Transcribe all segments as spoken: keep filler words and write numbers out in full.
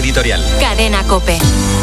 editorial. Cadena COPE.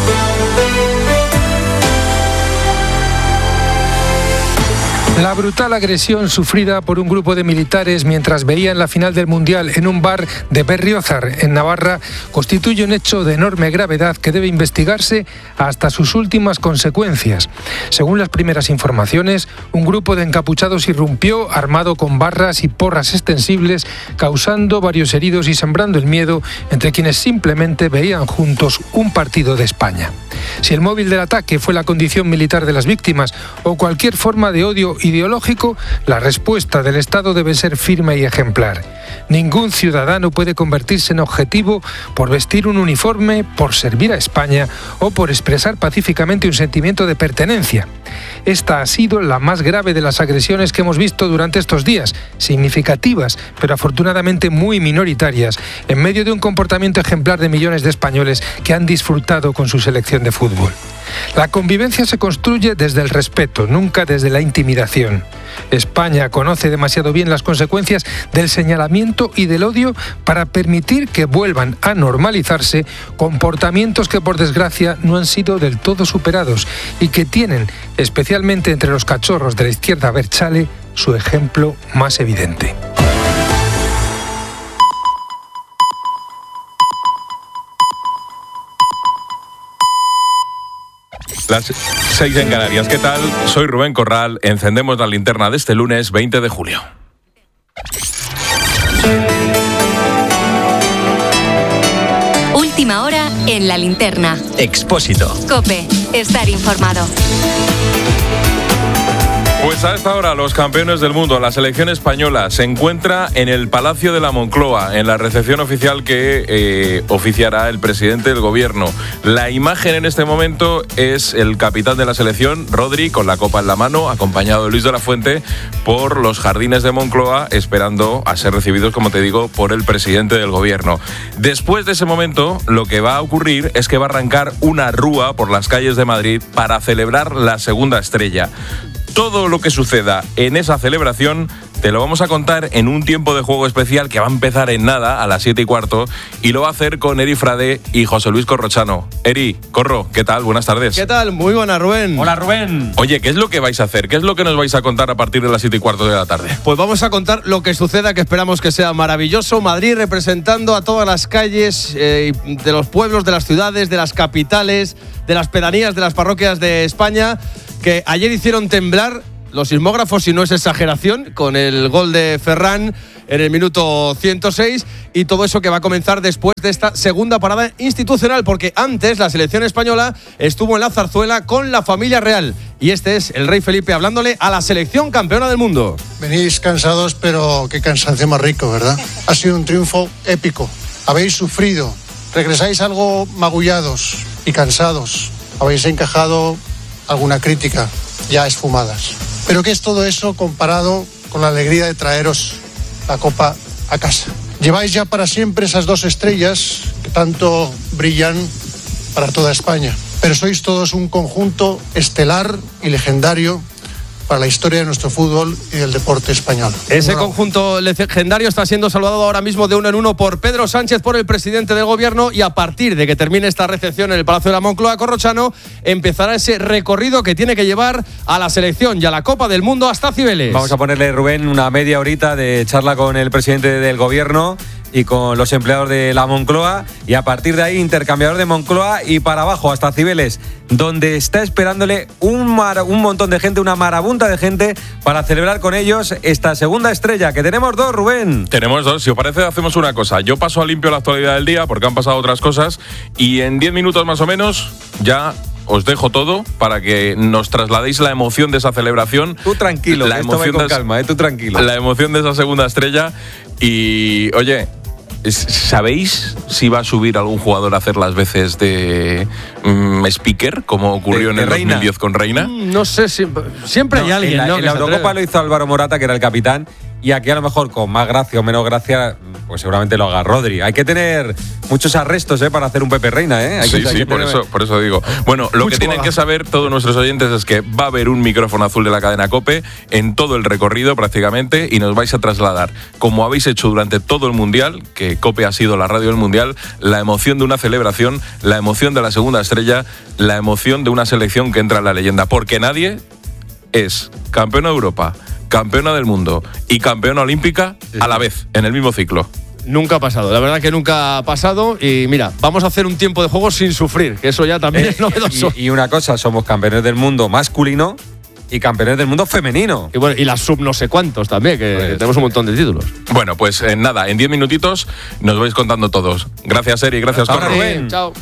La brutal agresión sufrida por un grupo de militares mientras veían la final del Mundial en un bar de Berriozar, en Navarra, constituye un hecho de enorme gravedad que debe investigarse hasta sus últimas consecuencias. Según las primeras informaciones, un grupo de encapuchados irrumpió armado con barras y porras extensibles, causando varios heridos y sembrando el miedo entre quienes simplemente veían juntos un partido de España. Si el móvil del ataque fue la condición militar de las víctimas o cualquier forma de odio ideológico, la respuesta del Estado debe ser firme y ejemplar. Ningún ciudadano puede convertirse en objetivo por vestir un uniforme, por servir a España o por expresar pacíficamente un sentimiento de pertenencia. Esta ha sido la más grave de las agresiones que hemos visto durante estos días, significativas, pero afortunadamente muy minoritarias, en medio de un comportamiento ejemplar de millones de españoles que han disfrutado con su selección de fútbol. La convivencia se construye desde el respeto, nunca desde la intimidación. España conoce demasiado bien las consecuencias del señalamiento y del odio para permitir que vuelvan a normalizarse comportamientos que, por desgracia, no han sido del todo superados y que tienen, especialmente entre los cachorros de la izquierda abertzale, su ejemplo más evidente. Las seis en Canarias. ¿Qué tal? Soy Rubén Corral. Encendemos la linterna de este lunes veinte de julio. Última hora en la linterna. Expósito. COPE. Estar informado. Pues a esta hora los campeones del mundo, la selección española, se encuentra en el Palacio de la Moncloa, en la recepción oficial que eh, oficiará el presidente del gobierno. La imagen en este momento es el capitán de la selección, Rodri, con la copa en la mano, acompañado de Luis de la Fuente, por los jardines de Moncloa, esperando a ser recibidos, como te digo, por el presidente del gobierno. Después de ese momento, lo que va a ocurrir es que va a arrancar una rúa por las calles de Madrid para celebrar la segunda estrella. Todo lo que suceda en esa celebración te lo vamos a contar en un tiempo de juego especial que va a empezar en nada, a las siete y cuarto, y lo va a hacer con Eri Frade y José Luis Corrochano. Eri, Corro, ¿qué tal? Buenas tardes. ¿Qué tal? Muy buena, Rubén. Hola, Rubén. Oye, ¿qué es lo que vais a hacer? ¿Qué es lo que nos vais a contar a partir de las siete y cuarto de la tarde? Pues vamos a contar lo que suceda, que esperamos que sea maravilloso. Madrid representando a todas las calles eh, de los pueblos, de las ciudades, de las capitales, de las pedanías, de las parroquias de España, que ayer hicieron temblar los sismógrafos, si no es exageración, con el gol de Ferran en el minuto ciento seis, y todo eso que va a comenzar después de esta segunda parada institucional, porque antes la selección española estuvo en la zarzuela con la familia real, y este es el rey Felipe hablándole a la selección campeona del mundo. Venís cansados, pero qué cansancio más rico, ¿verdad? Ha sido un triunfo épico. Habéis sufrido, regresáis algo magullados y cansados. Habéis encajado alguna crítica ya esfumadas. Pero ¿qué es todo eso comparado con la alegría de traeros la copa a casa? Lleváis ya para siempre esas dos estrellas que tanto brillan para toda España. Pero sois todos un conjunto estelar y legendario para la historia de nuestro fútbol y del deporte español. Ese conjunto legendario está siendo saludado ahora mismo de uno en uno por Pedro Sánchez, por el presidente del gobierno, y a partir de que termine esta recepción en el Palacio de la Moncloa, Corrochano, empezará ese recorrido que tiene que llevar a la selección y a la Copa del Mundo hasta Cibeles. Vamos a ponerle, Rubén, una media horita de charla con el presidente del gobierno y con los empleados de la Moncloa, y a partir de ahí intercambiador de Moncloa y para abajo hasta Cibeles, donde está esperándole un, mar, un montón de gente, una marabunta de gente para celebrar con ellos esta segunda estrella, que tenemos dos, Rubén. Tenemos dos. Si os parece, hacemos una cosa. Yo paso a limpio la actualidad del día porque han pasado otras cosas, y en diez minutos más o menos ya os dejo todo para que nos trasladéis la emoción de esa celebración. Tú tranquilo, la que esto emoción va con de, calma, eh, tú tranquilo. La emoción de esa segunda estrella. Y, oye, ¿sabéis si va a subir algún jugador a hacer las veces de um, speaker, como ocurrió de, en el dos mil diez con Reina? Mm, no sé, siempre, siempre no, hay alguien, en la, ¿no? En la Eurocopa lo hizo Álvaro Morata, que era el capitán, y aquí a lo mejor con más gracia o menos gracia, pues seguramente lo haga Rodri. Hay que tener muchos arrestos, ¿eh? Para hacer un Pepe Reina, ¿eh? Hay sí, que, sí, hay que por, tener... eso, por eso digo. Bueno, lo Mucho que tienen va. que saber todos nuestros oyentes es que va a haber un micrófono azul de la cadena COPE en todo el recorrido prácticamente y nos vais a trasladar, como habéis hecho durante todo el Mundial, que COPE ha sido la radio del Mundial, la emoción de una celebración, la emoción de la segunda estrella, la emoción de una selección que entra en la leyenda, porque nadie es campeona de Europa, campeona del mundo y campeona olímpica a la vez, en el mismo ciclo. Nunca ha pasado, la verdad que nunca ha pasado. Y mira, vamos a hacer un tiempo de juego sin sufrir, que eso ya también Eh, es novedoso. y, y una cosa, somos campeones del mundo masculino y campeones del mundo femenino. Y bueno, y las sub no sé cuántos también, que Pues, tenemos un montón de títulos. Bueno, pues eh, nada, en diez minutitos nos vais contando todos. Gracias, Eri, gracias, Ahora, Corro. Rubén. Chao.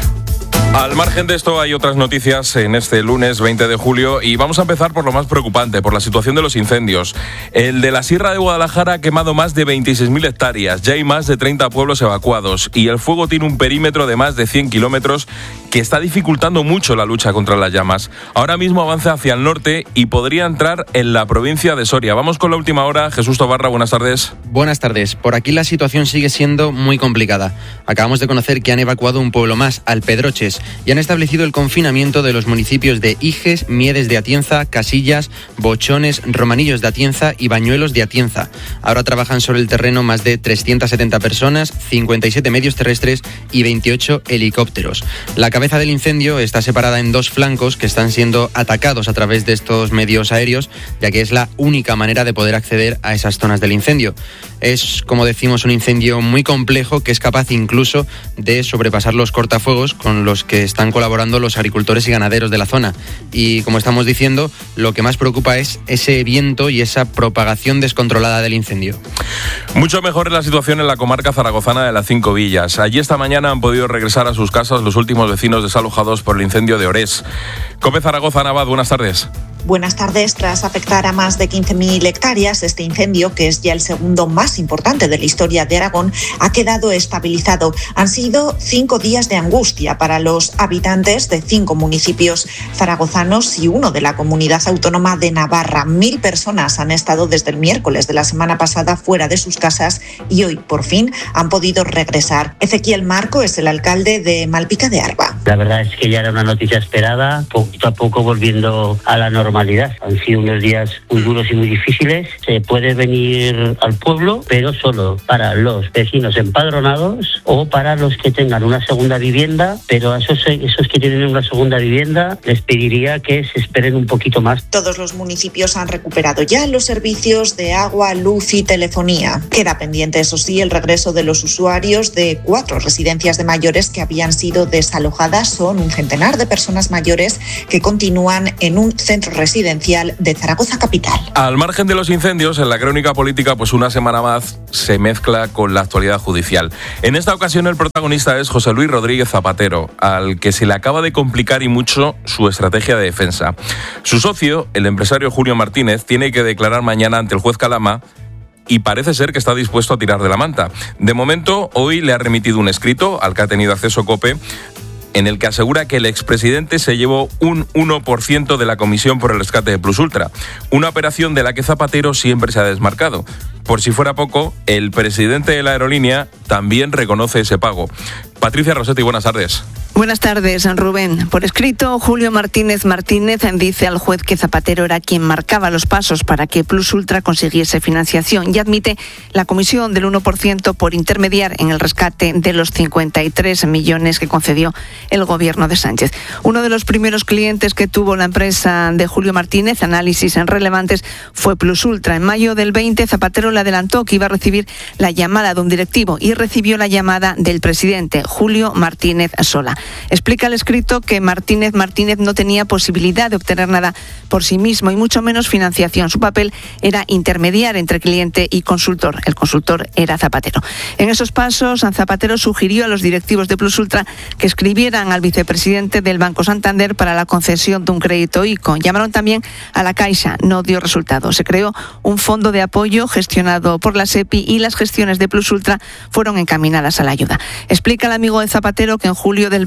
Al margen de esto hay otras noticias en este lunes veinte de julio y vamos a empezar por lo más preocupante, por la situación de los incendios. El de la Sierra de Guadalajara ha quemado más de veintiséis mil hectáreas, ya hay más de treinta pueblos evacuados y el fuego tiene un perímetro de más de cien kilómetros que está dificultando mucho la lucha contra las llamas. Ahora mismo avanza hacia el norte y podría entrar en la provincia de Soria. Vamos con la última hora. Jesús Tobarra, buenas tardes. Buenas tardes. Por aquí la situación sigue siendo muy complicada. Acabamos de conocer que han evacuado un pueblo más, Alpedroches, y han establecido el confinamiento de los municipios de Iges, Miedes de Atienza, Casillas, Bochones, Romanillos de Atienza y Bañuelos de Atienza. Ahora trabajan sobre el terreno más de trescientas setenta personas, cincuenta y siete medios terrestres y veintiocho helicópteros. La cabeza del incendio está separada en dos flancos que están siendo atacados a través de estos medios aéreos, ya que es la única manera de poder acceder a esas zonas del incendio. Es, como decimos, un incendio muy complejo que es capaz incluso de sobrepasar los cortafuegos con los que están colaborando los agricultores y ganaderos de la zona. Y como estamos diciendo, lo que más preocupa es ese viento y esa propagación descontrolada del incendio. Mucho mejor es la situación en la comarca zaragozana de las Cinco Villas. Allí esta mañana han podido regresar a sus casas los últimos vecinos desalojados por el incendio de Orés. COPE Zaragoza, Navad, buenas tardes. Buenas tardes. Tras afectar a más de quince mil hectáreas, este incendio, que es ya el segundo más importante de la historia de Aragón, ha quedado estabilizado. Han sido cinco días de angustia para los habitantes de cinco municipios zaragozanos y uno de la comunidad autónoma de Navarra. Mil personas han estado desde el miércoles de la semana pasada fuera de sus casas y hoy, por fin, han podido regresar. Ezequiel Marco es el alcalde de Malpica de Arba. La verdad es que ya era una noticia esperada, poquito a poco volviendo a la normalidad. Han sido unos días muy duros y muy difíciles. Se puede venir al pueblo, pero solo para los vecinos empadronados o para los que tengan una segunda vivienda, pero a esos, esos que tienen una segunda vivienda les pediría que se esperen un poquito más. Todos los municipios han recuperado ya los servicios de agua, luz y telefonía. Queda pendiente, eso sí, el regreso de los usuarios de cuatro residencias de mayores que habían sido desalojadas. Son un centenar de personas mayores que continúan en un centro residencial de Zaragoza capital. Al margen de los incendios, en la crónica política, pues una semana más se mezcla con la actualidad judicial. En esta ocasión el protagonista es José Luis Rodríguez Zapatero, al que se le acaba de complicar y mucho su estrategia de defensa. Su socio, el empresario Julio Martínez, tiene que declarar mañana ante el juez Calama y parece ser que está dispuesto a tirar de la manta. De momento, hoy le ha remitido un escrito al que ha tenido acceso COPE, en el que asegura que el expresidente se llevó un uno por ciento de la comisión por el rescate de Plus Ultra, una operación de la que Zapatero siempre se ha desmarcado. Por si fuera poco, el presidente de la aerolínea también reconoce ese pago. Patricia Rossetti, buenas tardes. Buenas tardes, Rubén. Por escrito, Julio Martínez Martínez dice al juez que Zapatero era quien marcaba los pasos para que Plus Ultra consiguiese financiación y admite la comisión del uno por ciento por intermediar en el rescate de los cincuenta y tres millones que concedió el gobierno de Sánchez. Uno de los primeros clientes que tuvo la empresa de Julio Martínez, Análisis en Relevantes, fue Plus Ultra. En mayo del veinte, Zapatero le adelantó que iba a recibir la llamada de un directivo y recibió la llamada del presidente, Julio Martínez Sola. Explica el escrito que Martínez Martínez no tenía posibilidad de obtener nada por sí mismo y mucho menos financiación. Su papel era intermediar entre cliente y consultor. El consultor era Zapatero. En esos pasos, Zapatero sugirió a los directivos de Plus Ultra que escribieran al vicepresidente del Banco Santander para la concesión de un crédito I C O. Llamaron también a la Caixa. No dio resultado. Se creó un fondo de apoyo gestionado por la SEPI y las gestiones de Plus Ultra fueron encaminadas a la ayuda. Explica el amigo de Zapatero que en julio del veinte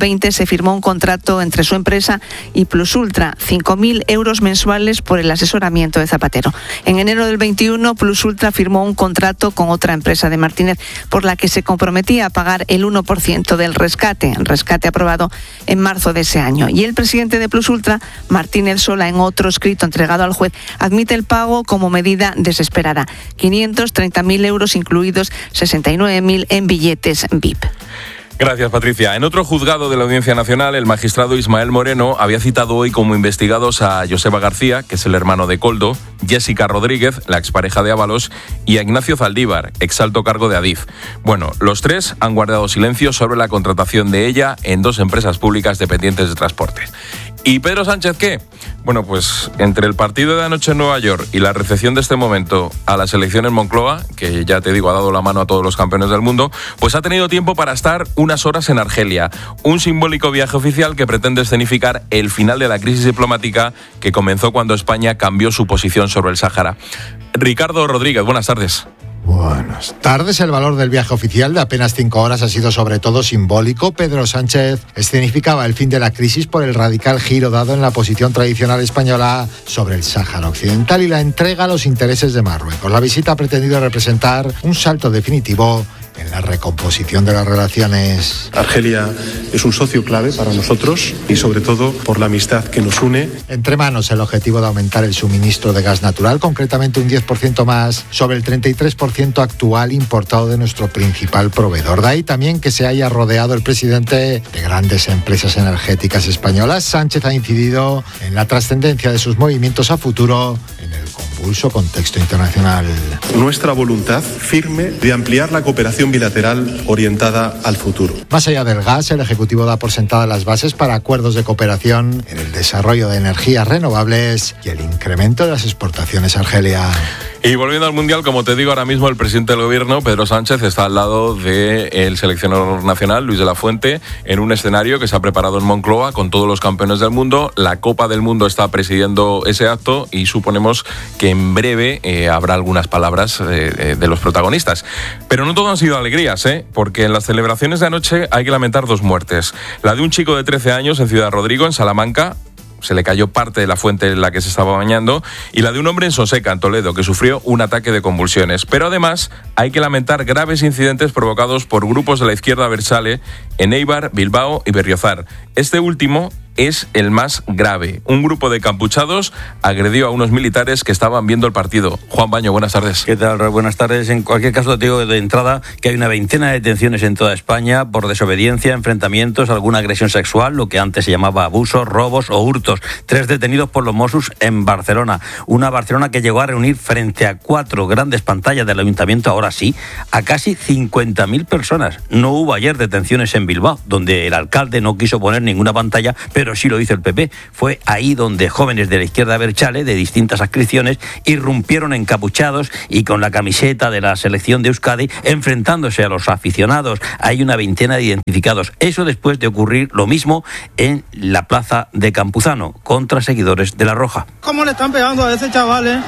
veinte se firmó un contrato entre su empresa y Plus Ultra, cinco mil euros mensuales por el asesoramiento de Zapatero. En enero del veintiuno, Plus Ultra firmó un contrato con otra empresa de Martínez por la que se comprometía a pagar el uno por ciento del rescate, rescate aprobado en marzo de ese año. Y el presidente de Plus Ultra, Martínez Sola, en otro escrito entregado al juez, admite el pago como medida desesperada. quinientos treinta mil euros, incluidos sesenta y nueve mil en billetes V I P. Gracias, Patricia. En otro juzgado de la Audiencia Nacional, el magistrado Ismael Moreno había citado hoy como investigados a Joseba García, que es el hermano de Koldo, Jessica Rodríguez, la expareja de Ábalos, y a Ignacio Zaldívar, ex alto cargo de Adif. Bueno, los tres han guardado silencio sobre la contratación de ella en dos empresas públicas dependientes de transporte. ¿Y Pedro Sánchez qué? Bueno, pues entre el partido de anoche en Nueva York y la recepción de este momento a las elecciones en Moncloa, que ya te digo ha dado la mano a todos los campeones del mundo, pues ha tenido tiempo para estar unas horas en Argelia, un simbólico viaje oficial que pretende escenificar el final de la crisis diplomática que comenzó cuando España cambió su posición sobre el Sáhara. Ricardo Rodríguez, buenas tardes. Buenas tardes. El valor del viaje oficial de apenas cinco horas ha sido sobre todo simbólico. Pedro Sánchez escenificaba el fin de la crisis por el radical giro dado en la posición tradicional española sobre el Sáhara Occidental y la entrega a los intereses de Marruecos. La visita ha pretendido representar un salto definitivo en la recomposición de las relaciones. Argelia es un socio clave para nosotros y sobre todo por la amistad que nos une. Entre manos el objetivo de aumentar el suministro de gas natural, concretamente un diez por ciento más sobre el treinta y tres por ciento actual importado de nuestro principal proveedor. De ahí también que se haya rodeado el presidente de grandes empresas energéticas españolas. Sánchez ha incidido en la trascendencia de sus movimientos a futuro en el convulso contexto internacional. Nuestra voluntad firme de ampliar la cooperación bilateral orientada al futuro. Más allá del gas, el Ejecutivo da por sentadas las bases para acuerdos de cooperación en el desarrollo de energías renovables y el incremento de las exportaciones a Argelia. Y volviendo al Mundial, como te digo, ahora mismo el presidente del Gobierno, Pedro Sánchez, está al lado del seleccionador nacional, Luis de la Fuente, en un escenario que se ha preparado en Moncloa con todos los campeones del mundo. La Copa del Mundo está presidiendo ese acto y suponemos que en breve eh, habrá algunas palabras eh, de los protagonistas. Pero no todo han sido alegrías, ¿eh? Porque en las celebraciones de anoche hay que lamentar dos muertes. La de un chico de trece años en Ciudad Rodrigo, en Salamanca. Se le cayó parte de la fuente en la que se estaba bañando, y la de un hombre en Sonseca, en Toledo, que sufrió un ataque de convulsiones. Pero además hay que lamentar graves incidentes provocados por grupos de la izquierda abertzale en Eibar, Bilbao y Berriozar. Este último es el más grave. Un grupo de encapuchados agredió a unos militares que estaban viendo el partido. Juan Baño, buenas tardes. ¿Qué tal, Raúl? Buenas tardes. En cualquier caso, te digo de entrada que hay una veintena de detenciones en toda España por desobediencia, enfrentamientos, alguna agresión sexual, lo que antes se llamaba abusos, robos o hurtos. Tres detenidos por los Mossos en Barcelona. Una Barcelona que llegó a reunir frente a cuatro grandes pantallas del ayuntamiento, ahora sí, a casi cincuenta mil personas. No hubo ayer detenciones en Bilbao, donde el alcalde no quiso poner ninguna pantalla, pero sí lo hizo el P P. Fue ahí donde jóvenes de la izquierda abertzale, de distintas adscripciones, irrumpieron encapuchados y con la camiseta de la selección de Euskadi, enfrentándose a los aficionados. Hay una veintena de identificados. Eso después de ocurrir lo mismo en la plaza de Campuzano, contra seguidores de La Roja. ¿Cómo le están pegando a ese chaval, eh?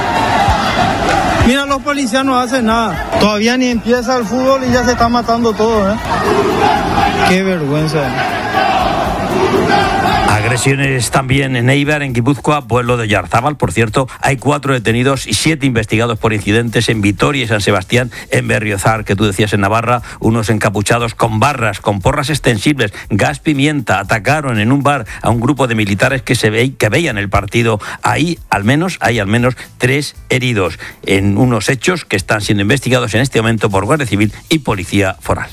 Mira, los policías no hacen nada. Todavía ni empieza el fútbol y ya se está matando todo, ¿eh? Qué vergüenza. Agresiones también en Eibar, en Guipúzcoa, pueblo de Yarzábal. Por cierto, hay cuatro detenidos y siete investigados por incidentes en Vitoria y San Sebastián, en Berriozar, que tú decías, en Navarra. Unos encapuchados con barras, con porras extensibles, gas pimienta, atacaron en un bar a un grupo de militares que se ve, que veían el partido. Ahí, al menos, hay al menos tres heridos en unos hechos que están siendo investigados en este momento por Guardia Civil y Policía Foral.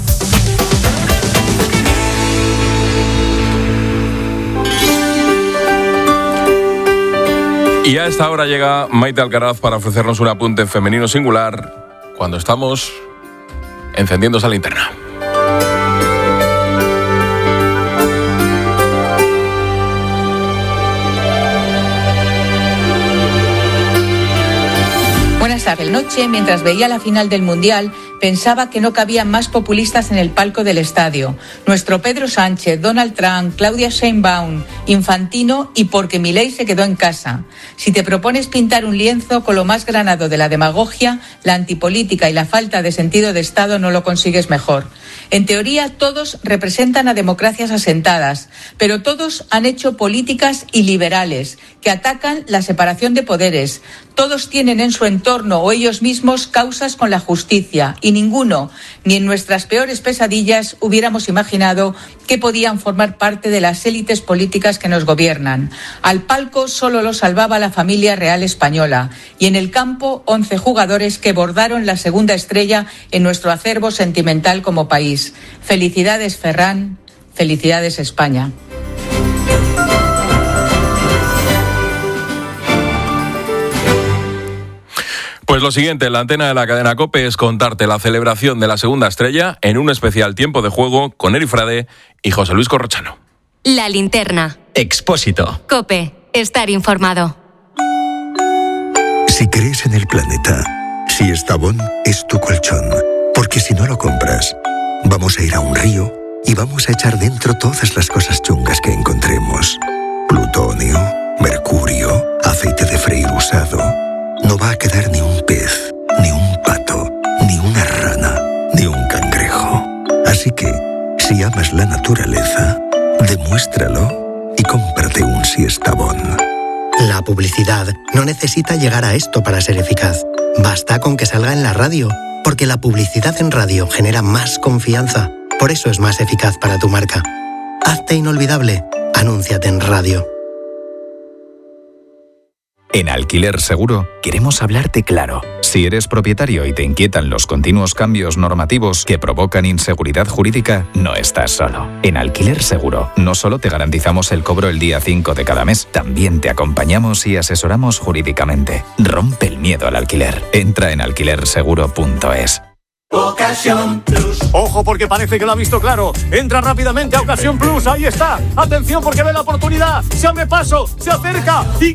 Y a esta hora llega Maite Alcaraz para ofrecernos un apunte en femenino singular cuando estamos encendiendo esa linterna. Buenas tardes. Noche, mientras veía la final del Mundial, Pensaba que no cabían más populistas en el palco del estadio. Nuestro Pedro Sánchez, Donald Trump, Claudia Sheinbaum, Infantino y porque Milei se quedó en casa. Si te propones pintar un lienzo con lo más granado de la demagogia, la antipolítica y la falta de sentido de Estado, no lo consigues mejor. En teoría, todos representan a democracias asentadas, pero todos han hecho políticas iliberales que atacan la separación de poderes. Todos tienen en su entorno o ellos mismos causas con la justicia y ninguno, ni en nuestras peores pesadillas, hubiéramos imaginado que podían formar parte de las élites políticas que nos gobiernan. Al palco solo lo salvaba la familia real española y en el campo once jugadores que bordaron la segunda estrella en nuestro acervo sentimental como país. Felicidades, Ferran. Felicidades, España. Pues lo siguiente en la antena de la cadena COPE es contarte la celebración de la segunda estrella en un especial tiempo de juego con Eri Frade y José Luis Corrochano. La linterna. Expósito. COPE. Estar informado. Si crees en el planeta, si Estavón es tu colchón, porque si no lo compras, vamos a ir a un río y vamos a echar dentro todas las cosas chungas que encontremos. Plutonio, mercurio, aceite de freír usado. No va a quedar ni un pez, ni un pato, ni una rana, ni un cangrejo. Así que, si amas la naturaleza, demuéstralo y cómprate un Siestabón. La publicidad no necesita llegar a esto para ser eficaz. Basta con que salga en la radio, porque la publicidad en radio genera más confianza. Por eso es más eficaz para tu marca. Hazte inolvidable. Anúnciate en radio. En Alquiler Seguro queremos hablarte claro. Si eres propietario y te inquietan los continuos cambios normativos que provocan inseguridad jurídica, no estás solo. En Alquiler Seguro no solo te garantizamos el cobro el día cinco de cada mes, también te acompañamos y asesoramos jurídicamente. Rompe el miedo al alquiler. Entra en alquiler seguro punto es. Ocasión Plus. Ojo porque parece que lo ha visto claro. Entra rápidamente a Ocasión Plus. Ahí está. Atención porque ve la oportunidad. Se abre paso, se acerca y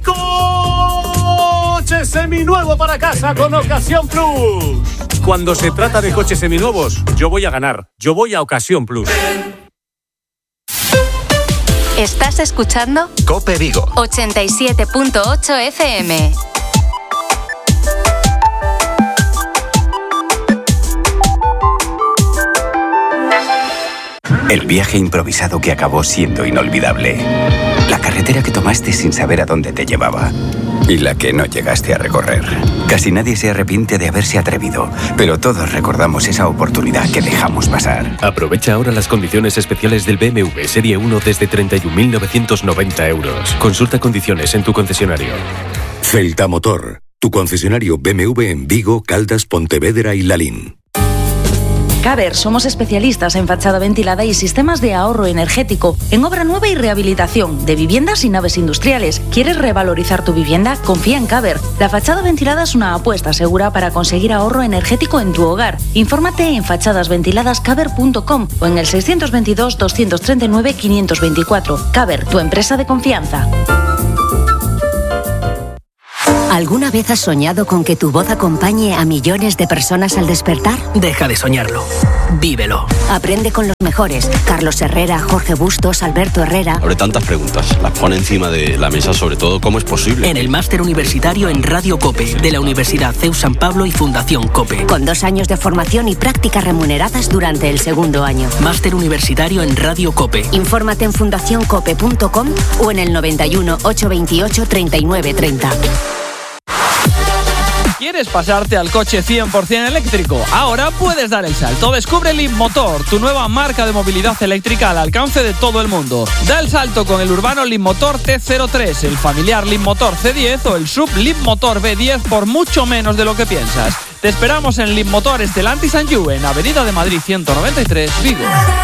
coche seminuevo para casa con Ocasión Plus. Cuando se trata de coches seminuevos, yo voy a ganar. Yo voy a Ocasión Plus. ¿Estás escuchando? COPE Vigo. ochenta y siete punto ocho F M. El viaje improvisado que acabó siendo inolvidable. La carretera que tomaste sin saber a dónde te llevaba. Y la que no llegaste a recorrer. Casi nadie se arrepiente de haberse atrevido, pero todos recordamos esa oportunidad que dejamos pasar. Aprovecha ahora las condiciones especiales del B M W Serie uno desde treinta y un mil novecientos noventa euros. Consulta condiciones en tu concesionario. Celta Motor, tu concesionario B M W en Vigo, Caldas, Pontevedra y Lalín. Caber, somos especialistas en fachada ventilada y sistemas de ahorro energético, en obra nueva y rehabilitación, de viviendas y naves industriales. ¿Quieres revalorizar tu vivienda? Confía en Caber. La fachada ventilada es una apuesta segura para conseguir ahorro energético en tu hogar. Infórmate en fachadas ventiladas caber punto com o en el seiscientos veintidós, doscientos treinta y nueve, quinientos veinticuatro. Caber, tu empresa de confianza. ¿Alguna vez has soñado con que tu voz acompañe a millones de personas al despertar? Deja de soñarlo. Vívelo. Aprende con los mejores. Carlos Herrera, Jorge Bustos, Alberto Herrera. Abre tantas preguntas. Las pone encima de la mesa, sobre todo, ¿cómo es posible? En el máster universitario en Radio COPE, de la Universidad C E U San Pablo y Fundación COPE. Con dos años de formación y prácticas remuneradas durante el segundo año. Máster universitario en Radio COPE. Infórmate en fundación cope punto com o en el noventa y uno, ochocientos veintiocho, treinta y nueve treinta. ¿Quieres pasarte al coche cien por ciento eléctrico? Ahora puedes dar el salto. Descubre Leapmotor, tu nueva marca de movilidad eléctrica al alcance de todo el mundo. Da el salto con el urbano Leapmotor T cero tres, el familiar Leapmotor C diez o el sub Leapmotor B diez por mucho menos de lo que piensas. Te esperamos en Leapmotor Stellantis and You, en Avenida de Madrid ciento noventa y tres, Vigo.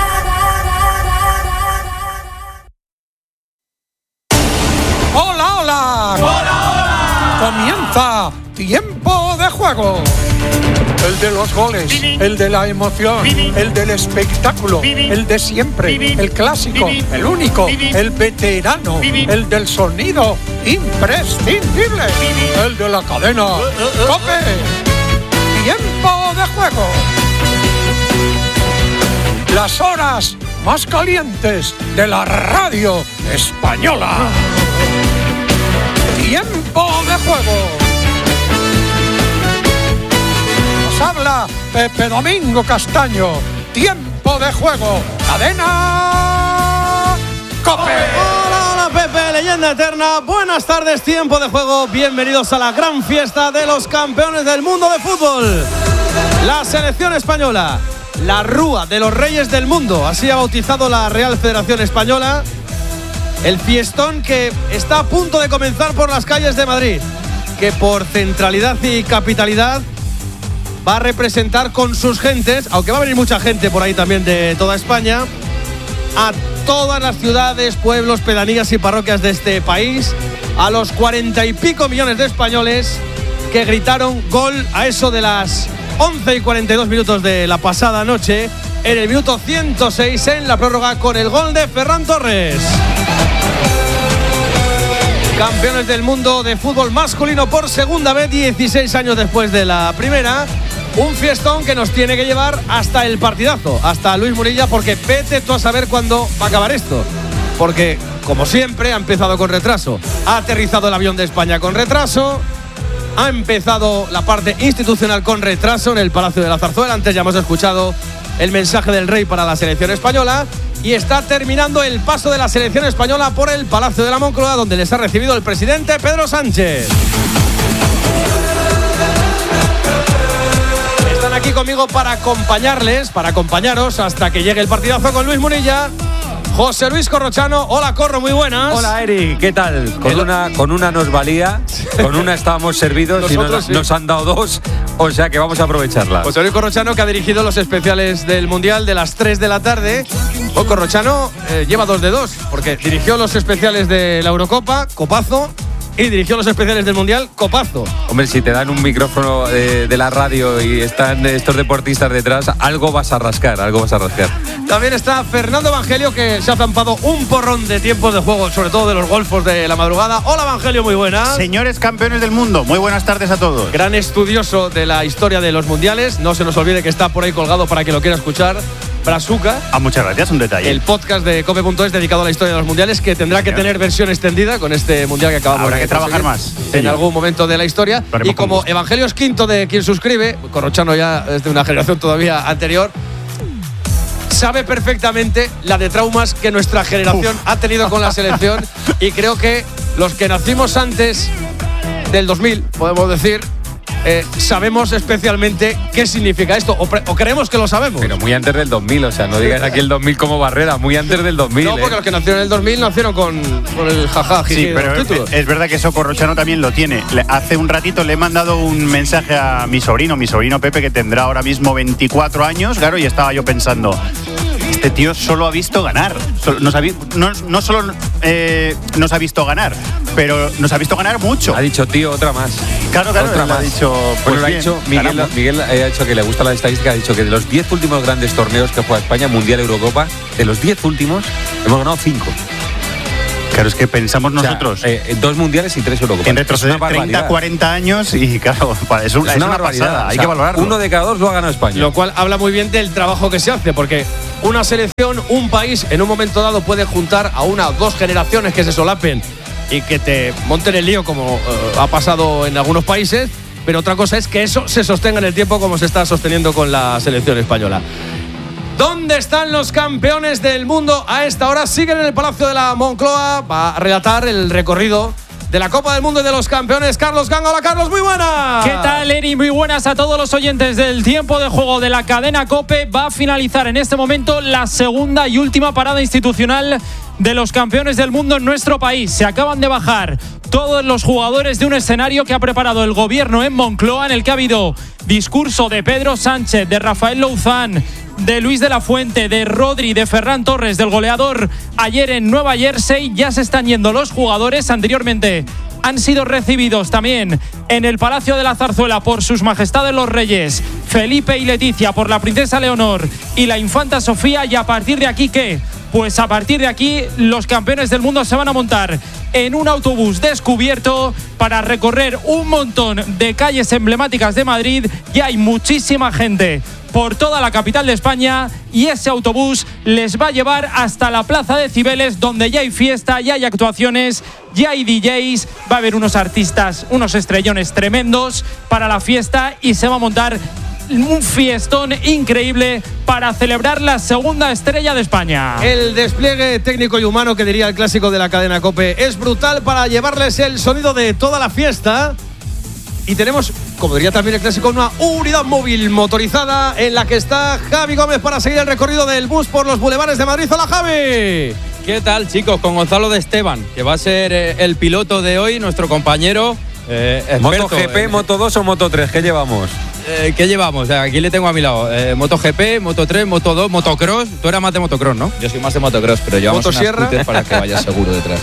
¡Hola, hola! ¡Hola, hola! Comienza Tiempo de Juego. El de los goles, el de la emoción, el del espectáculo, el de siempre, el clásico, el único, el veterano, el del sonido imprescindible, el de la cadena COPE. Tiempo de Juego. las horas más calientes de la radio española. Tiempo de juego. Nos habla Pepe Domingo Castaño. Tiempo de juego. Cadena COPE. Hola, hola Pepe, leyenda eterna. Buenas tardes, tiempo de juego. Bienvenidos a la gran fiesta de los campeones del mundo de fútbol. La selección española, la Rúa de los Reyes del Mundo, así ha bautizado la Real Federación Española. El fiestón que está a punto de comenzar por las calles de Madrid, que por centralidad y capitalidad va a representar con sus gentes, aunque va a venir mucha gente por ahí también de toda España, a todas las ciudades, pueblos, pedanías y parroquias de este país, a los cuarenta y pico millones de españoles que gritaron gol a eso de las once y cuarenta y dos minutos de la pasada noche, en el minuto ciento seis en la prórroga, con el gol de Ferran Torres. Campeones del mundo de fútbol masculino por segunda vez, dieciséis años después de la primera. Un fiestón que nos tiene que llevar hasta el partidazo, hasta Luis Munilla, porque vete tú a saber cuándo va a acabar esto. Porque, como siempre, ha empezado con retraso. Ha aterrizado el avión de España con retraso. Ha empezado la parte institucional con retraso en el Palacio de la Zarzuela. Antes ya hemos escuchado el mensaje del Rey para la selección española. Y está terminando el paso de la selección española por el Palacio de la Moncloa, donde les ha recibido el presidente Pedro Sánchez. Están aquí conmigo para acompañarles, para acompañaros hasta que llegue el partidazo con Luis Munilla. José Luis Corrochano. Hola, Corro, muy buenas. Hola, Eri, ¿qué tal? Con El... una con una nos valía, con una estábamos servidos. Nosotros, y nos, sí. nos han dado dos, o sea que vamos a aprovecharla. José Luis Corrochano, que ha dirigido los especiales del Mundial de las tres de la tarde. O Corrochano eh, lleva dos de dos, porque dirigió los especiales de la Eurocopa, copazo, y dirigió los especiales del Mundial, copazo. Hombre, si te dan un micrófono de, de la radio y están estos deportistas detrás, algo vas a rascar, algo vas a rascar. También está Fernando Evangelio, que se ha zampado un porrón de tiempos de juego, sobre todo de los golfos de la madrugada. Hola, Evangelio, muy buenas. Señores campeones del mundo, muy buenas tardes a todos. Gran estudioso de la historia de los mundiales. No se nos olvide que está por ahí colgado para que lo quiera escuchar. Brazuca. Ah, muchas gracias, un detalle. El podcast de cope punto es dedicado a la historia de los mundiales, que tendrá que tener versión extendida con este mundial que acabamos Habrá de que trabajar más en señor. algún momento de la historia. Y como Evangelio es quinto de quien suscribe, Corrochano ya es de una generación todavía anterior, sabe perfectamente la de traumas que nuestra generación Uf. ha tenido con la selección. Y creo que los que nacimos antes del dos mil, podemos decir, Eh, sabemos especialmente qué significa esto, o, pre- o creemos que lo sabemos. Pero muy antes del dos mil, o sea, no digas aquí el dos mil como barrera, muy antes del dos mil. No, porque eh. los que nacieron en el dos mil nacieron con, con el jaja, jiji, sí, pero es, es verdad que eso Corrochano también lo tiene. Le, hace un ratito le he mandado un mensaje a mi sobrino, mi sobrino Pepe, que tendrá ahora mismo veinticuatro años, claro, y estaba yo pensando, este tío solo ha visto ganar. Nos ha vi, no, no solo eh, nos ha visto ganar, pero nos ha visto ganar mucho. Ha dicho, tío, otra más. Claro, claro, otra más. Ha dicho, pues pues lo ha bien, dicho Miguel, Miguel ha dicho que le gusta la estadística, ha dicho que de los diez últimos grandes torneos que juega España, Mundial, Eurocopa, de los diez últimos, hemos ganado cinco. Claro, es que pensamos nosotros. O sea, eh, dos mundiales y tres Eurocopas. En retroceder treinta, cuarenta años y claro, es, un, es, es una, una pasada, hay o sea, que valorarlo. Uno de cada dos lo ha ganado España. Lo cual habla muy bien del trabajo que se hace, porque una selección, un país, en un momento dado puede juntar a una o dos generaciones que se solapen y que te monten el lío, como uh, ha pasado en algunos países, pero otra cosa es que eso se sostenga en el tiempo, como se está sosteniendo con la selección española. ¿Dónde están los campeones del mundo a esta hora? Siguen en el Palacio de la Moncloa. Va a relatar el recorrido de la Copa del Mundo y de los campeones Carlos Ganga. Hola, Carlos, muy buenas. ¿Qué tal, Eri? Muy buenas a todos los oyentes del tiempo de juego de la cadena COPE. Va a finalizar en este momento la segunda y última parada institucional de los campeones del mundo en nuestro país. Se acaban de bajar todos los jugadores de un escenario que ha preparado el gobierno en Moncloa, en el que ha habido discurso de Pedro Sánchez, de Rafael Louzán, de Luis de la Fuente, de Rodri, de Ferran Torres, del goleador ayer en Nueva Jersey. Ya se están yendo los jugadores. Anteriormente han sido recibidos también en el Palacio de la Zarzuela por sus majestades los reyes Felipe y Leticia, por la princesa Leonor y la infanta Sofía. Y a partir de aquí, ¿qué? Pues a partir de aquí los campeones del mundo se van a montar en un autobús descubierto para recorrer un montón de calles emblemáticas de Madrid. Y hay muchísima gente por toda la capital de España y ese autobús les va a llevar hasta la plaza de Cibeles, donde ya hay fiesta, ya hay actuaciones, ya hay D Js, va a haber unos artistas, unos estrellones tremendos para la fiesta y se va a montar un fiestón increíble para celebrar la segunda estrella de España. El despliegue técnico y humano, que diría el clásico de la cadena COPE, es brutal para llevarles el sonido de toda la fiesta. Y tenemos, como diría también el clásico, una unidad móvil motorizada en la que está Javi Gómez para seguir el recorrido del bus por los bulevares de Madrid. ¡Hola, Javi! ¿Qué tal, chicos? Con Gonzalo de Esteban, que va a ser eh, el piloto de hoy, nuestro compañero eh, experto. ¿MotoGP, eh, Moto dos o Moto tres? ¿Qué llevamos? Eh, ¿Qué llevamos? Aquí le tengo a mi lado. Eh, MotoGP, Moto tres, Moto dos, Motocross. Tú eras más de Motocross, ¿no? Yo soy más de Motocross, pero llevamos una scooter para que vaya seguro detrás.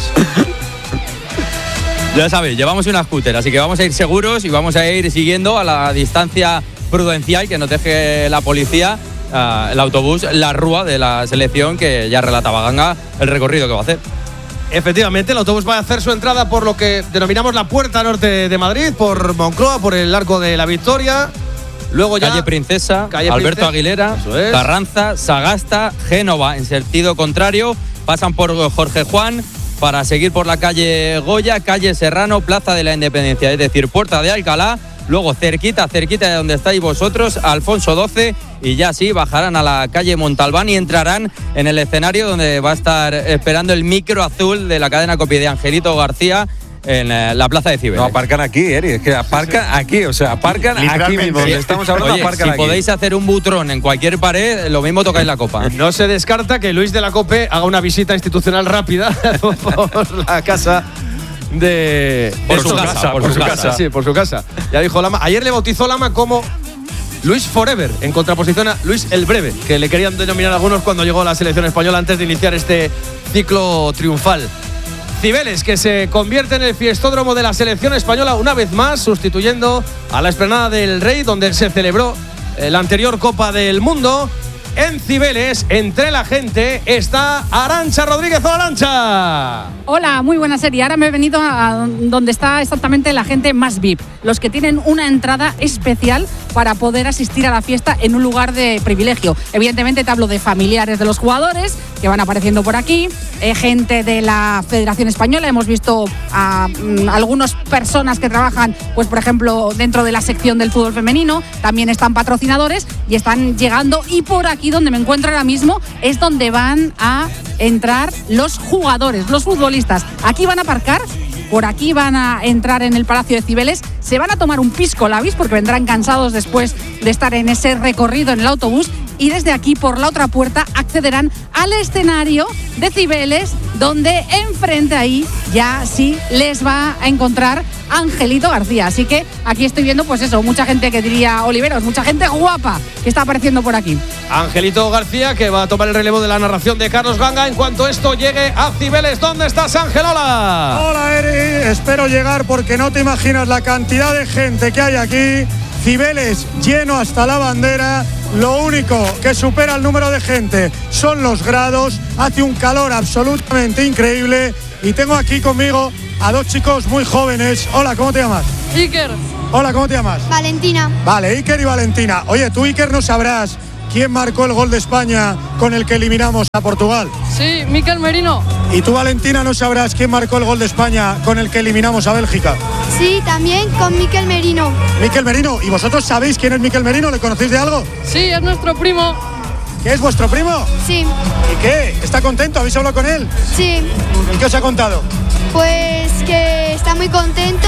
Ya sabéis, llevamos una scooter, así que vamos a ir seguros y vamos a ir siguiendo a la distancia prudencial que nos deje la policía, uh, el autobús, la rúa de la selección, que ya relataba Ganga el recorrido que va a hacer. Efectivamente, el autobús va a hacer su entrada por lo que denominamos la puerta norte de Madrid, por Moncloa, por el Arco de la Victoria. Luego ya Calle Princesa, Calle Alberto Princesa, Aguilera, es. Carranza, Sagasta, Génova, en sentido contrario. Pasan por Jorge Juan para seguir por la calle Goya, calle Serrano, Plaza de la Independencia, es decir, Puerta de Alcalá. Luego cerquita, cerquita de donde estáis vosotros, Alfonso doce, y ya sí, bajarán a la calle Montalbán y entrarán en el escenario donde va a estar esperando el micro azul de la cadena COPE de Angelito García en eh, la plaza de Cibeles. No, aparcan aquí, Eri, es que aparcan sí, sí. aquí, o sea, aparcan aquí mismo, donde estamos hablando. Oye, aparcan si aquí. podéis hacer un butrón en cualquier pared, lo mismo tocáis la copa. No se descarta que Luis de la COPE haga una visita institucional rápida por la casa de, por de su, su casa, casa, por, por su su casa. casa, sí, por su casa. Ya dijo Lama, ayer le bautizó Lama como Luis Forever, en contraposición a Luis el Breve, que le querían denominar algunos cuando llegó a la selección española antes de iniciar este ciclo triunfal. Cibeles, que se convierte en el fiestódromo de la selección española una vez más, sustituyendo a la Explanada del Rey, donde se celebró la anterior Copa del Mundo. En Cibeles, entre la gente, está Arantxa Rodríguez. ¡Hola, Arantxa! Hola, muy buena serie. Ahora me he venido a donde está exactamente la gente más V I P, los que tienen una entrada especial para poder asistir a la fiesta en un lugar de privilegio. Evidentemente te hablo de familiares de los jugadores que van apareciendo por aquí, eh, gente de la Federación Española. Hemos visto a mm, algunas personas que trabajan, pues por ejemplo, dentro de la sección del fútbol femenino. También están patrocinadores y están llegando, y por aquí donde me encuentro ahora mismo es donde van a entrar los jugadores, los futbolistas. Aquí van a aparcar, por aquí van a entrar en el Palacio de Cibeles, se van a tomar un pisco labis porque vendrán cansados después de estar en ese recorrido en el autobús, y desde aquí por la otra puerta accederán al escenario de Cibeles, donde enfrente ahí ya sí les va a encontrar Angelito García. Así que aquí estoy viendo, pues eso, mucha gente que diría Oliveros, mucha gente guapa que está apareciendo por aquí. Angelito García, que va a tomar el relevo de la narración de Carlos Ganga en cuanto esto llegue a Cibeles. ¿Dónde estás, Ángel? Hola. Hola, Eri. Espero llegar porque no te imaginas la cantidad de gente que hay aquí. Cibeles lleno hasta la bandera. Lo único que supera el número de gente son los grados. Hace un calor absolutamente increíble. Y tengo aquí conmigo a dos chicos muy jóvenes. Hola, ¿cómo te llamas? Iker. Hola, ¿cómo te llamas? Valentina. Vale, Iker y Valentina. Oye, tú, Iker, no sabrás quién marcó el gol de España con el que eliminamos a Portugal. Sí, Mikel Merino. Y tú, Valentina, no sabrás quién marcó el gol de España con el que eliminamos a Bélgica. Sí, también con Mikel Merino. Mikel Merino. ¿Y vosotros sabéis quién es Mikel Merino? ¿Le conocéis de algo? Sí, es nuestro primo. ¿Qué es vuestro primo? Sí. ¿Y qué? ¿Está contento? ¿Habéis hablado con él? Sí. ¿Y qué os ha contado? Pues que está muy contento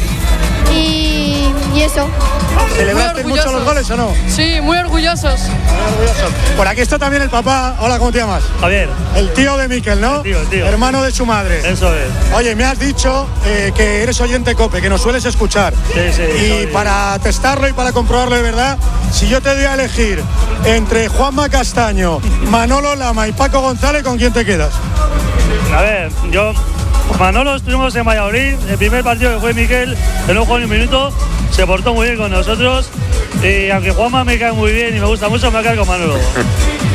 y, y eso. ¿Celebraste mucho los goles o no? Sí, muy orgullosos. Muy orgullosos. Por aquí está también el papá. Hola, ¿cómo te llamas? Javier. El tío de Mikel, ¿no? El tío, el tío. Hermano de su madre. Eso es. Oye, me has dicho eh, que eres oyente COPE, que nos sueles escuchar. Sí, sí. Y soy... para testarlo y para comprobarlo de verdad, si yo te doy a elegir entre Juanma Castaño, Manolo Lama y Paco González, ¿con quién te quedas? A ver, yo... Manolo estuvimos en Valladolid, el primer partido que fue Mikel, que no jugó ni un minuto, se portó muy bien con nosotros, y aunque Juanma me cae muy bien y me gusta mucho, me va a quedar con Manolo.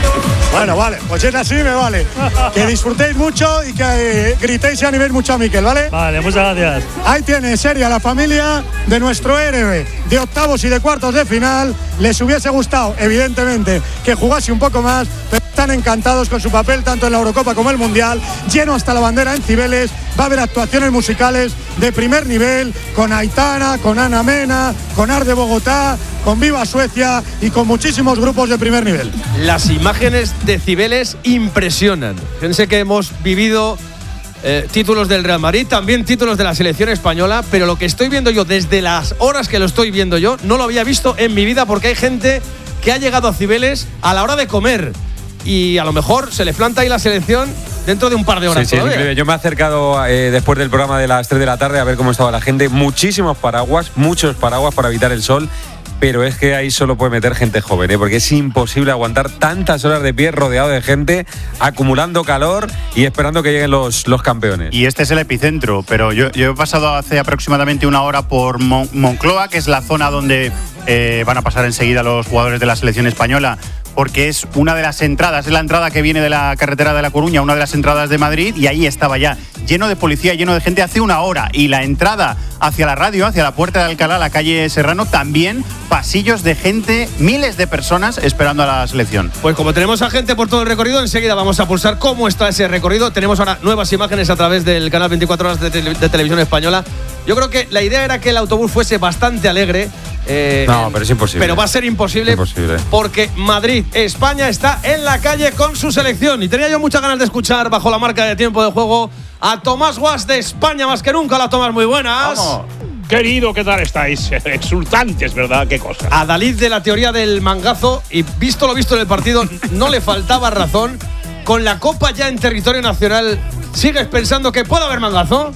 Bueno, vale, pues es así, me vale. Que disfrutéis mucho y que eh, gritéis y animéis mucho a Miquel, ¿vale? Vale, muchas gracias. Ahí tiene, seria la familia de nuestro héroe de octavos y de cuartos de final. Les hubiese gustado, evidentemente, que jugase un poco más, pero están encantados con su papel tanto en la Eurocopa como en el Mundial. Lleno hasta la bandera en Cibeles. Va a haber actuaciones musicales de primer nivel con Aitana, con Ana Mena, con Ar de Bogotá, con Viva Suecia y con muchísimos grupos de primer nivel. Las imágenes de Cibeles impresionan. Fíjense que hemos vivido eh, títulos del Real Madrid, también títulos de la selección española, pero lo que estoy viendo yo desde las horas que lo estoy viendo yo, no lo había visto en mi vida porque hay gente que ha llegado a Cibeles a la hora de comer y a lo mejor se le planta ahí la selección dentro de un par de horas. Sí, sí, increíble. Yo me he acercado eh, después del programa de las tres de la tarde a ver cómo estaba la gente. Muchísimos paraguas, muchos paraguas para evitar el sol. Pero es que ahí solo puede meter gente joven, ¿eh? Porque es imposible aguantar tantas horas de pie rodeado de gente, acumulando calor y esperando que lleguen los, los campeones. Y este es el epicentro, pero yo, yo he pasado hace aproximadamente una hora por Mon- Moncloa, que es la zona donde eh, van a pasar enseguida los jugadores de la selección española, porque es una de las entradas, es la entrada que viene de la carretera de La Coruña, una de las entradas de Madrid, y ahí estaba ya lleno de policía, lleno de gente hace una hora. Y la entrada hacia la radio, hacia la Puerta de Alcalá, la calle Serrano, también pasillos de gente, miles de personas esperando a la selección. Pues como tenemos a gente por todo el recorrido, enseguida vamos a pulsar cómo está ese recorrido. Tenemos ahora nuevas imágenes a través del canal veinticuatro horas de, tele, de Televisión Española. Yo creo que la idea era que el autobús fuese bastante alegre. Eh, no, pero es imposible. Pero va a ser imposible, imposible porque Madrid, España está en la calle con su selección. Y tenía yo muchas ganas de escuchar bajo la marca de tiempo de juego a Tomás Guas de España más que nunca. La Tomás, muy buenas. Vamos. Querido, ¿qué tal estáis? Exultantes, ¿verdad? Qué cosa. A Dalí de la teoría del mangazo, y visto lo visto en el partido, no le faltaba razón. Con la Copa ya en territorio nacional, ¿sigues pensando que puede haber mangazo?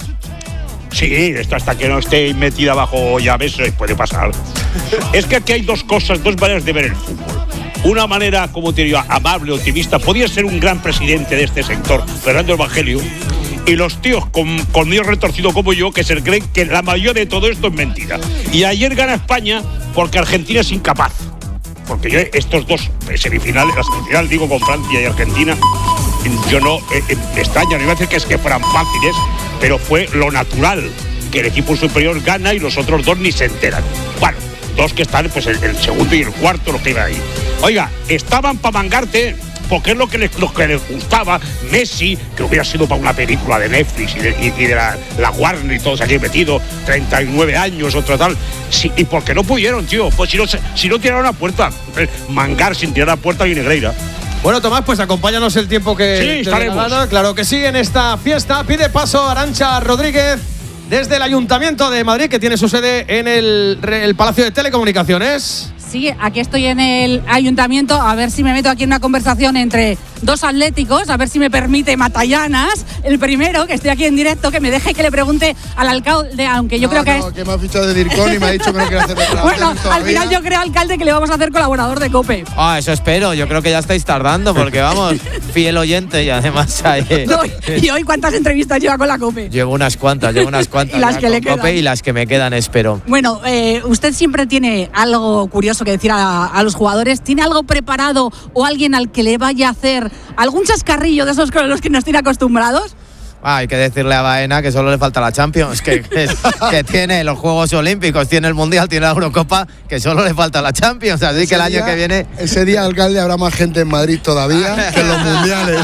Sí, esto hasta que no esté metida bajo llaves puede pasar. Es que aquí hay dos cosas, dos maneras de ver el fútbol. Una manera, como te digo, amable, optimista. Podía ser un gran presidente de este sector, Fernando Evangelio. Y los tíos con colmillo retorcido como yo, que se creen que la mayoría de todo esto es mentira. Y ayer gana España porque Argentina es incapaz. Porque yo estos dos semifinales, la semifinal digo con Francia y Argentina, yo no eh, eh, me extraña, no iba a decir que es que fueran fáciles, pero fue lo natural, que el equipo superior gana y los otros dos ni se enteran. Bueno, dos que están, pues el, el segundo y el cuarto, lo que iba ahí. Oiga, estaban para mangarte, porque es lo que les, lo que les gustaba. Messi, que hubiera sido para una película de Netflix y de, y, y de la, la Warner y todos aquí metidos, treinta y nueve años, otro tal. Sí, ¿y por qué no pudieron, tío? Pues si no, si no tiraron a puerta, mangar sin tirar a puerta y Negreira. Bueno, Tomás, pues acompáñanos el tiempo que sí, estaremos. Gana. Claro que sí, en esta fiesta pide paso Arantxa Rodríguez desde el Ayuntamiento de Madrid, que tiene su sede en el, el Palacio de Telecomunicaciones. Sí, aquí estoy en el Ayuntamiento, a ver si me meto aquí en una conversación entre dos atléticos, a ver si me permite Matallanas, el primero, que estoy aquí en directo, que me deje que le pregunte al alcalde, aunque yo no, creo que no, es… que me ha fichado de DIRCON y me ha dicho que no quiere hacer Bueno, al final yo creo, alcalde, que le vamos a hacer colaborador de COPE. Ah, eso espero, yo creo que ya estáis tardando, porque vamos, fiel oyente y además… Hay, no, ¿y hoy cuántas entrevistas lleva con la COPE? Llevo unas cuantas, llevo unas cuantas. Y las que le quedan. COPE y las que me quedan, espero. Bueno, eh, usted siempre tiene algo curioso que decir a, a los jugadores. ¿Tiene algo preparado o alguien al que le vaya a hacer algún chascarrillo de esos con los que nos tiene acostumbrados? Ah, hay que decirle a Baena que solo le falta la Champions, que, que, que tiene los Juegos Olímpicos, tiene el Mundial, tiene la Eurocopa, que solo le falta la Champions. Así ese que el año día, que viene… Ese día, alcalde, habrá más gente en Madrid todavía que en los Mundiales.